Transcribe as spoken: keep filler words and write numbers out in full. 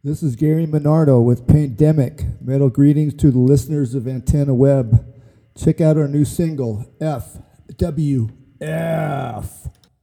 This is Gary Minardo with Pandemic. Metal greetings to the listeners of Antenna Web. Check out our new single, F W F.